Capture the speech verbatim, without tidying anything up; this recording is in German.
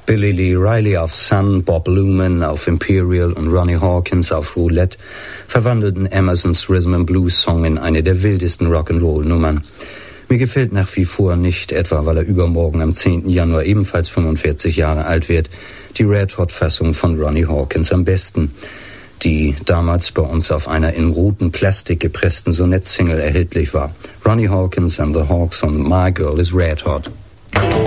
Billy Lee Riley auf Sun, Bob Luman auf Imperial und Ronnie Hawkins auf Roulette verwandelten Emersons Rhythm and Blues Song in eine der wildesten Rock'n'Roll-Nummern. Mir gefällt nach wie vor nicht, etwa weil er übermorgen am zehnten Januar ebenfalls fünfundvierzig Jahre alt wird, die Red-Hot-Fassung von Ronnie Hawkins am besten, die damals bei uns auf einer in roten Plastik gepressten Sonett-Single erhältlich war. Ronnie Hawkins and the Hawks und My Girl is Red Hot.